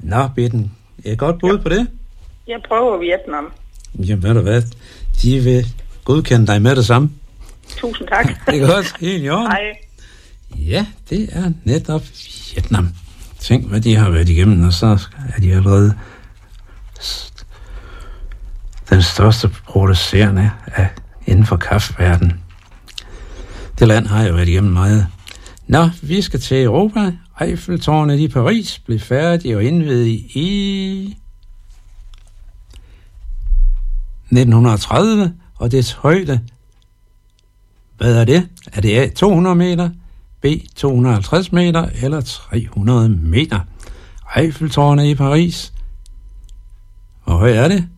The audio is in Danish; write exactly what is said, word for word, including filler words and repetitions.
Nå, Bitten, er godt bud ja. på det? Jeg prøver Vietnam. Jamen, ved du hvad? De vil godkende dig med det samme. Tusind tak. Det er godt. Helt i orden. Hej. Ja, det er netop Vietnam. Tænk, hvad de har været igennem, og så er de allerede den største producerende af inden for kaffeverdenen. Det land har jo været igennem meget. Nå, vi skal til Europa. Eiffeltårnet i Paris blev færdig og indviet i nitten tredive, og dets højde, hvad er det? Er det A to hundrede meter, B to hundrede og halvtreds meter eller tre hundrede meter? Eiffeltårnet i Paris. Hvor højt er det?